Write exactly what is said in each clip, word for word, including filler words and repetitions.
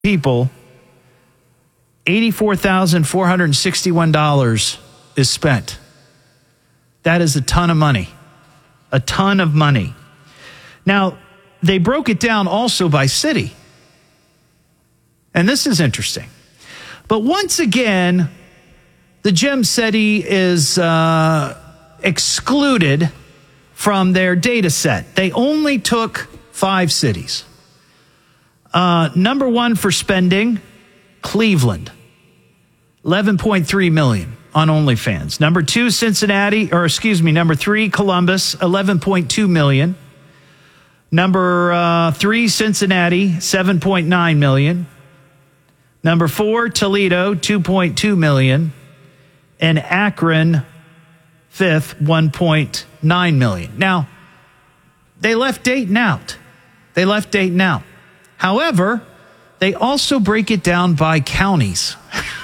people, eighty-four thousand four hundred sixty-one dollars is spent. That is a ton of money. A ton of money. Now, they broke it down also by city. And this is interesting. But once again, the Gem City is uh, excluded from their data set. They only took five cities. Uh, number one for spending, Cleveland, eleven point three million dollars on OnlyFans. Number two, Cincinnati, or excuse me, number three, Columbus, eleven point two million dollars. Number uh, three, Cincinnati, seven point nine million dollars. Number four, Toledo, two point two million dollars. And Akron, fifth, one point nine million dollars. Now, they left Dayton out. They left Dayton out. However, they also break it down by counties.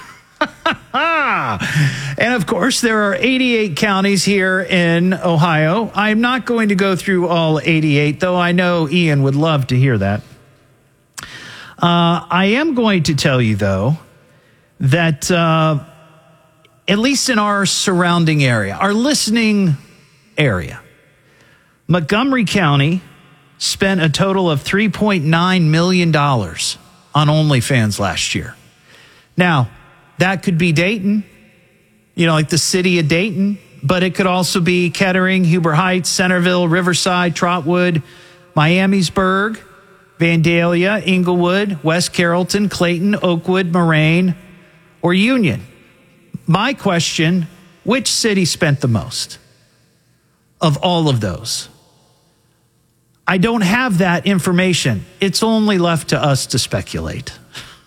And of course, there are eighty-eight counties here in Ohio. I'm not going to go through all eighty-eight, though I know Ian would love to hear that. Uh, I am going to tell you, though, that uh, at least in our surrounding area, our listening area, Montgomery County spent a total of three point nine million dollars on OnlyFans last year. Now, that could be Dayton, you know, like the city of Dayton, but it could also be Kettering, Huber Heights, Centerville, Riverside, Trotwood, Miamisburg, Vandalia, Inglewood, West Carrollton, Clayton, Oakwood, Moraine, or Union. My question, which city spent the most of all of those? I don't have that information. It's only left to us to speculate.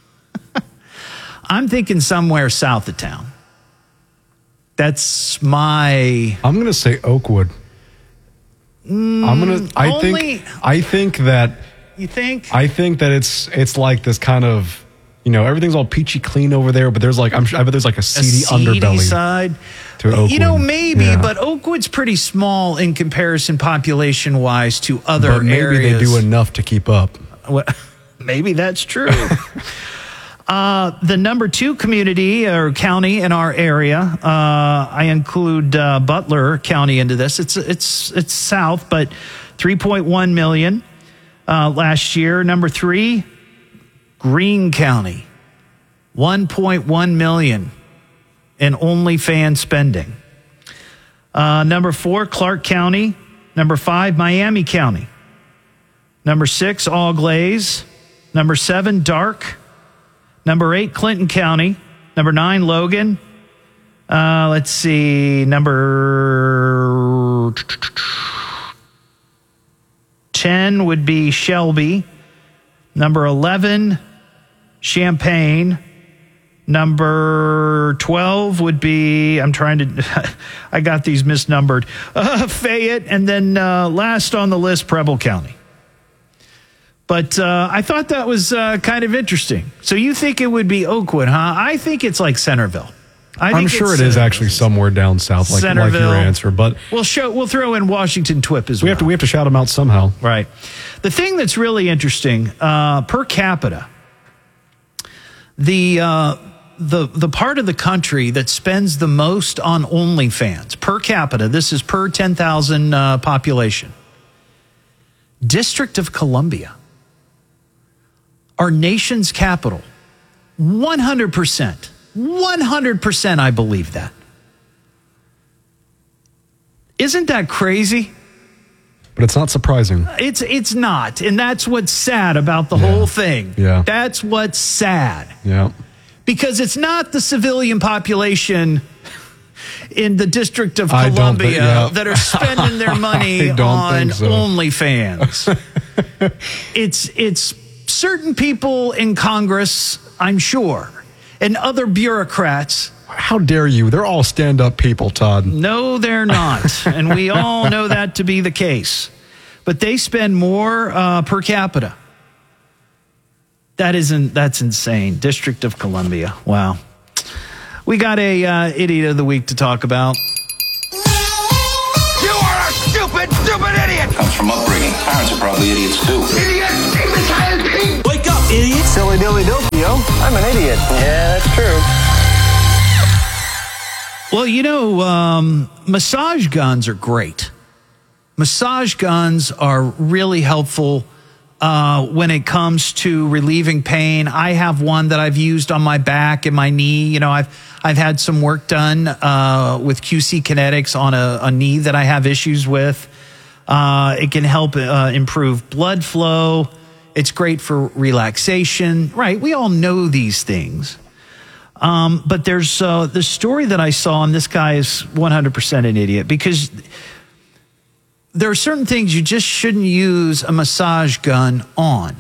I'm thinking somewhere south of town. That's my... I'm going to say Oakwood. Mm, I'm going to... I only, think I think that... You think? I think that it's it's like this kind of... You know, everything's all peachy clean over there, but there's like... I'm sure, I bet there's like a seedy, a seedy underbelly side. To Oakwood. You know, maybe, yeah. but Oakwood's pretty small in comparison population-wise to other but maybe areas. Maybe they do enough to keep up. Well, maybe that's true. Uh, the number two community or county in our area, uh, I include uh, Butler County into this. It's it's it's south, but three point one million uh, last year. Number three, Greene County, one point one million in OnlyFans spending. Uh, number four, Clark County. Number five, Miami County. Number six, All Glaze. Number seven, Dark. Number eight, Clinton County. Number nine, Logan. Uh, let's see. Number ten would be Shelby. Number eleven, Champaign. Number twelve would be, I'm trying to, I got these misnumbered, uh, Fayette. And then uh, last on the list, Preble County. But uh, I thought that was uh, kind of interesting. So you think it would be Oakwood, huh? I think it's like Centerville. I think I'm sure it is actually somewhere down south, like, like your answer. But we'll show we'll throw in Washington Twip as we well. Have to, we have to shout them out somehow. Right. The thing that's really interesting, uh, per capita, the uh, the the part of the country that spends the most on OnlyFans per capita. This is per ten thousand uh, population. District of Columbia. Our nation's capital, one hundred percent, one hundred percent I believe that. Isn't that crazy? But it's not surprising. It's it's not, and that's what's sad about the yeah. whole thing. Yeah. That's what's sad. Yeah. Because it's not the civilian population in the District of I Columbia think, yeah. that are spending their money on so. OnlyFans. it's it's certain people in Congress, I'm sure, and other bureaucrats. How dare you? They're all stand-up people, Todd. No, they're not. And we all know that to be the case. But they spend more uh, per capita. That isn't, that's insane. District of Columbia. Wow. We got a uh, idiot of the week to talk about. You are a stupid, stupid idiot! Comes from upbringing. Parents are probably idiots too. Idiot! Imbecile! Wake up! idiot. Silly dilly dopey-o. I'm an idiot. Yeah, that's true. Well, you know, um, massage guns are great. Massage guns are really helpful uh, when it comes to relieving pain. I have one that I've used on my back and my knee. You know, I've I've had some work done uh, with Q C Kinetics on a, a knee that I have issues with. Uh, it can help uh, improve blood flow. It's great for relaxation. Right? We all know these things. Um, but there's uh, the story that I saw, and this guy is one hundred percent an idiot, because there are certain things you just shouldn't use a massage gun on.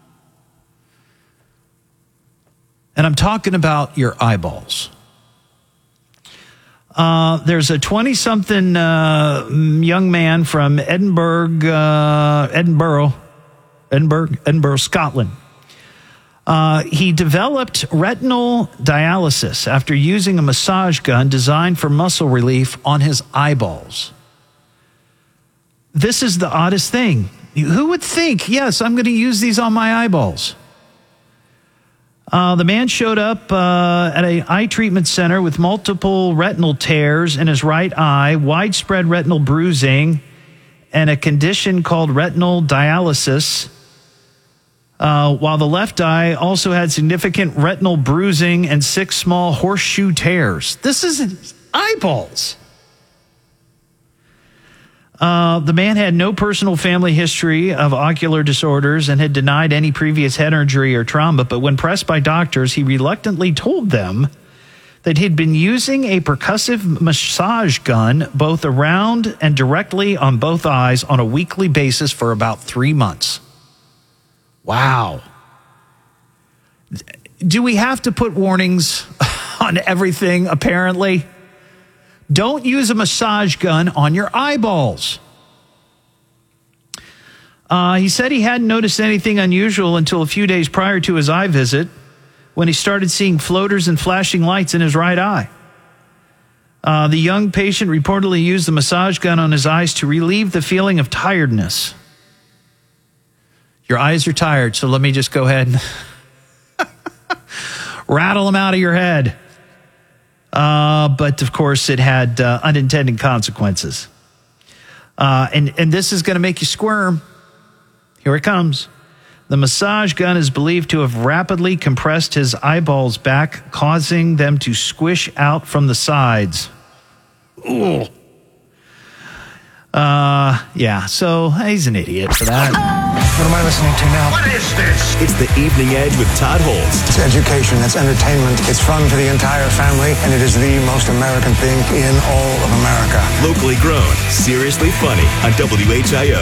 And I'm talking about your eyeballs. Uh, there's a twenty-something uh, young man from Edinburgh, uh, Edinburgh, Edinburgh, Edinburgh, Scotland. Uh, he developed retinal dialysis after using a massage gun designed for muscle relief on his eyeballs. This is the oddest thing. Who would think, yes, I'm going to use these on my eyeballs? Uh, the man showed up uh, at an eye treatment center with multiple retinal tears in his right eye, widespread retinal bruising, and a condition called retinal dialysis. Uh, while the left eye also had significant retinal bruising and six small horseshoe tears. This is his eyeballs. Uh, the man had no personal family history of ocular disorders and had denied any previous head injury or trauma, but when pressed by doctors, he reluctantly told them that he'd been using a percussive massage gun both around and directly on both eyes on a weekly basis for about three months. Wow. Do we have to put warnings on everything, apparently? Don't use a massage gun on your eyeballs. Uh, he said he hadn't noticed anything unusual until a few days prior to his eye visit, when he started seeing floaters and flashing lights in his right eye. Uh, the young patient reportedly used the massage gun on his eyes to relieve the feeling of tiredness. Your eyes are tired, so let me just go ahead and rattle them out of your head. Uh, but, of course, it had uh, unintended consequences. Uh, and, and this is going to make you squirm. Here it comes. The massage gun is believed to have rapidly compressed his eyeballs back, causing them to squish out from the sides. Ooh. Uh, yeah, so he's an idiot for that. What am I listening to now? What is this? It's the Evening Edge with Todd Holtz. It's education, it's entertainment, it's fun for the entire family, and it is the most American thing in all of America. Locally grown, seriously funny on W H I O.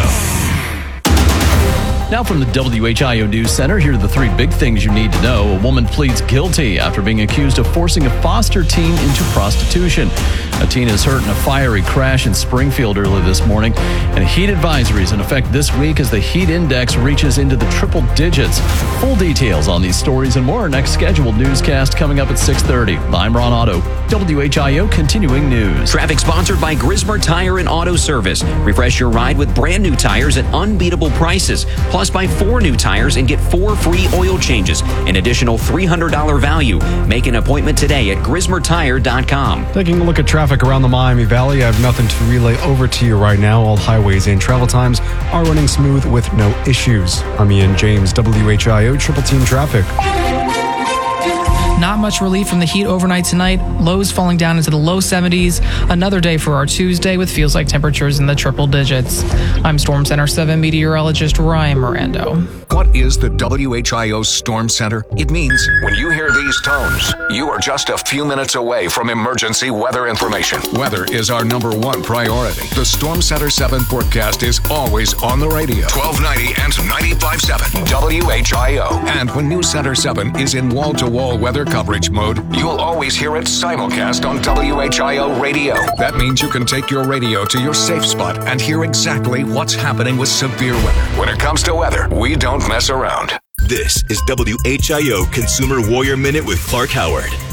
Now from the W H I O News Center, here are the three big things you need to know. A woman pleads guilty after being accused of forcing a foster teen into prostitution. A teen is hurt in a fiery crash in Springfield early this morning. And heat advisories in effect this week as the heat index reaches into the triple digits. Full details on these stories and more. Next scheduled newscast coming up at six thirty. I'm Ron Otto, W H I O Continuing News. Traffic sponsored by Grismer Tire and Auto Service. Refresh your ride with brand new tires at unbeatable prices. Plus, buy four new tires and get four free oil changes. An additional three hundred dollars value. Make an appointment today at grismer tire dot com. Taking a look at traffic around the Miami Valley, I have nothing to relay over to you right now. All highways and travel times are running smooth with no issues. I'm Ian James, W H I O Triple Team Traffic. Not much relief from the heat overnight tonight. Lows falling down into the low seventies. Another day for our Tuesday with feels like temperatures in the triple digits. I'm Storm Center seven meteorologist Ryan Mirando. What is the W H I O Storm Center? It means when you hear these tones, you are just a few minutes away from emergency weather information. Weather is our number one priority. The Storm Center seven forecast is always on the radio. twelve ninety and ninety-five point seven W H I O. And when News Center seven is in wall-to-wall weather coverage mode, you'll always hear it simulcast on W H I O radio. That means you can take your radio to your safe spot and hear exactly what's happening with severe weather. When it comes to weather, we don't mess around. This is W H I O Consumer Warrior Minute with Clark Howard.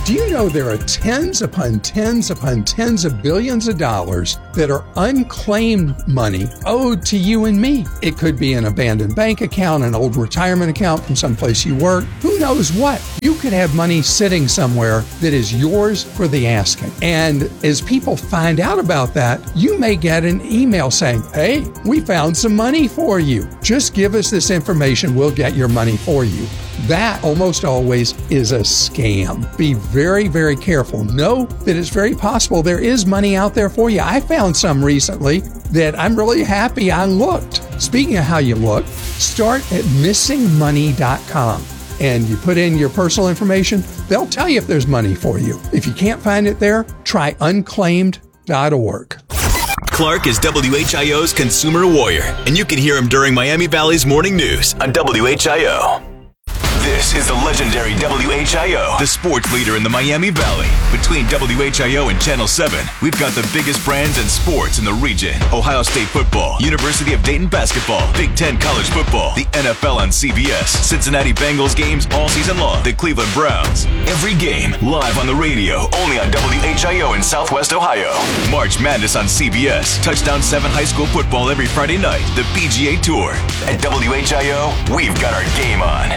Do you know there are tens upon tens upon tens of billions of dollars that are unclaimed money owed to you and me? It could be an abandoned bank account, an old retirement account from someplace you work. Who knows what? You could have money sitting somewhere that is yours for the asking. And as people find out about that, you may get an email saying, hey, we found some money for you. Just give us this information, we'll get your money for you. That almost always is a scam. Be very, very careful. Know that it's very possible there is money out there for you. I found some recently that I'm really happy I looked. Speaking of how you look, start at missing money dot com and you put in your personal information. They'll tell you if there's money for you. If you can't find it there, try unclaimed dot org. Clark is W H I O's consumer warrior, and you can hear him during Miami Valley's morning news on W H I O. This is the legendary W H I O, the sports leader in the Miami Valley. Between W H I O and Channel seven, we've got the biggest brands and sports in the region. Ohio State football, University of Dayton basketball, Big Ten college football, the N F L on C B S, Cincinnati Bengals games all season long, the Cleveland Browns. Every game live on the radio, only on W H I O in Southwest Ohio. March Madness on C B S, Touchdown seven high school football every Friday night, the P G A Tour. At W H I O, we've got our game on.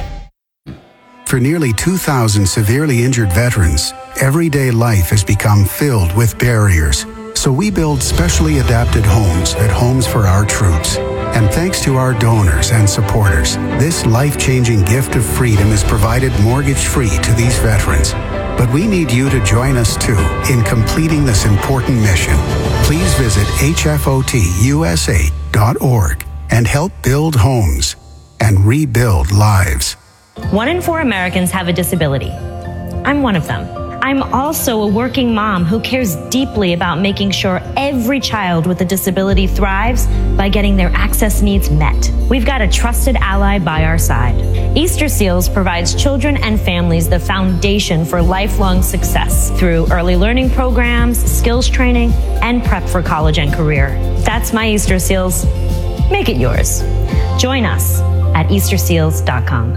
For nearly two thousand severely injured veterans, everyday life has become filled with barriers. So we build specially adapted homes at Homes for Our Troops. And thanks to our donors and supporters, this life-changing gift of freedom is provided mortgage-free to these veterans. But we need you to join us too in completing this important mission. Please visit H F O T U S A dot org and help build homes and rebuild lives. One in four Americans have a disability. I'm one of them. I'm also a working mom who cares deeply about making sure every child with a disability thrives by getting their access needs met. We've got a trusted ally by our side. Easter Seals provides children and families the foundation for lifelong success through early learning programs, skills training, and prep for college and career. That's my Easter Seals. Make it yours. Join us at Easter Seals dot com.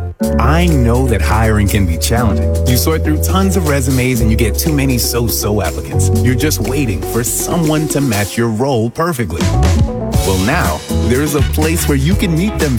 I know that hiring can be challenging. You sort through tons of resumes and you get too many so-so applicants. You're just waiting for someone to match your role perfectly. Well, now, there's a place where you can meet them